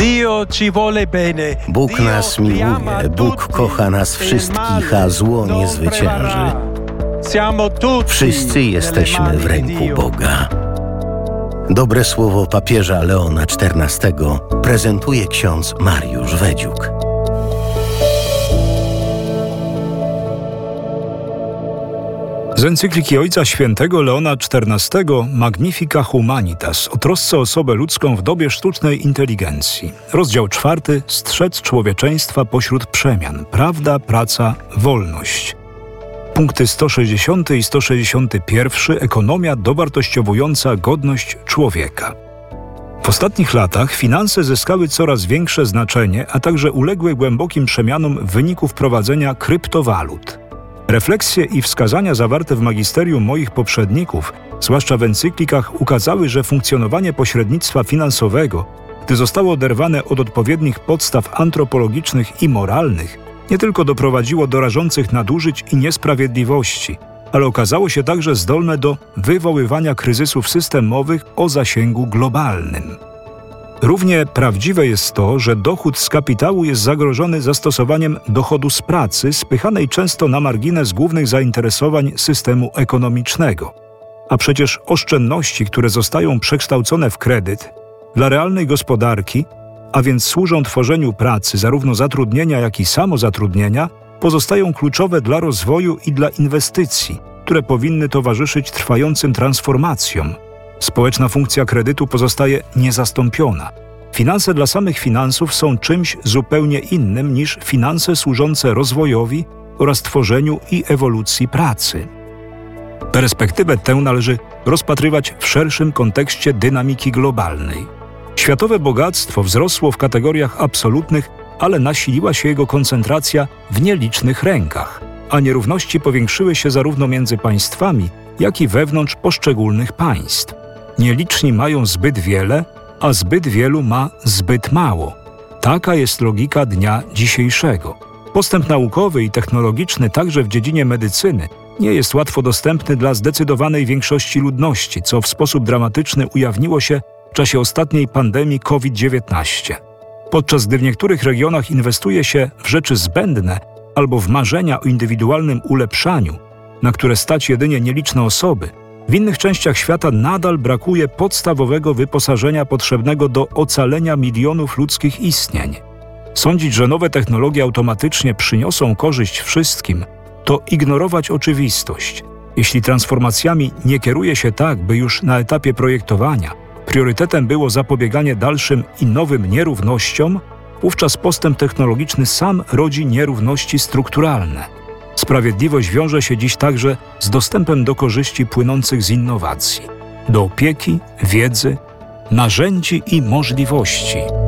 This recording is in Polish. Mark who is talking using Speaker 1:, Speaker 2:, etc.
Speaker 1: Bóg nas miłuje, Bóg kocha nas wszystkich, a zło nie zwycięży. Wszyscy jesteśmy w ręku Boga. Dobre słowo papieża Leona XIV prezentuje ksiądz Mariusz Wedziuk.
Speaker 2: Z encykliki Ojca Świętego Leona XIV Magnifica Humanitas o trosce o osobę ludzką w dobie sztucznej inteligencji. Rozdział 4. Strzec człowieczeństwa pośród przemian. Prawda, praca, wolność. Punkty 160 i 161. Ekonomia dowartościowująca godność człowieka. W ostatnich latach finanse zyskały coraz większe znaczenie, a także uległy głębokim przemianom w wyniku wprowadzenia kryptowalut. Refleksje i wskazania zawarte w magisterium moich poprzedników, zwłaszcza w encyklikach, ukazały, że funkcjonowanie pośrednictwa finansowego, gdy zostało oderwane od odpowiednich podstaw antropologicznych i moralnych, nie tylko doprowadziło do rażących nadużyć i niesprawiedliwości, ale okazało się także zdolne do wywoływania kryzysów systemowych o zasięgu globalnym. Równie prawdziwe jest to, że dochód z kapitału jest zagrożony zastosowaniem dochodu z pracy, spychanej często na margines głównych zainteresowań systemu ekonomicznego. A przecież oszczędności, które zostają przekształcone w kredyt, dla realnej gospodarki, a więc służą tworzeniu pracy, zarówno zatrudnienia, jak i samozatrudnienia, pozostają kluczowe dla rozwoju i dla inwestycji, które powinny towarzyszyć trwającym transformacjom. Społeczna funkcja kredytu pozostaje niezastąpiona. Finanse dla samych finansów są czymś zupełnie innym niż finanse służące rozwojowi oraz tworzeniu i ewolucji pracy. Perspektywę tę należy rozpatrywać w szerszym kontekście dynamiki globalnej. Światowe bogactwo wzrosło w kategoriach absolutnych, ale nasiliła się jego koncentracja w nielicznych rękach, a nierówności powiększyły się zarówno między państwami, jak i wewnątrz poszczególnych państw. Nieliczni mają zbyt wiele, a zbyt wielu ma zbyt mało. Taka jest logika dnia dzisiejszego. Postęp naukowy i technologiczny także w dziedzinie medycyny nie jest łatwo dostępny dla zdecydowanej większości ludności, co w sposób dramatyczny ujawniło się w czasie ostatniej pandemii COVID-19. Podczas gdy w niektórych regionach inwestuje się w rzeczy zbędne albo w marzenia o indywidualnym ulepszaniu, na które stać jedynie nieliczne osoby, w innych częściach świata nadal brakuje podstawowego wyposażenia potrzebnego do ocalenia milionów ludzkich istnień. Sądzić, że nowe technologie automatycznie przyniosą korzyść wszystkim, to ignorować oczywistość. Jeśli transformacjami nie kieruje się tak, by już na etapie projektowania priorytetem było zapobieganie dalszym i nowym nierównościom, wówczas postęp technologiczny sam rodzi nierówności strukturalne. Sprawiedliwość wiąże się dziś także z dostępem do korzyści płynących z innowacji, do opieki, wiedzy, narzędzi i możliwości.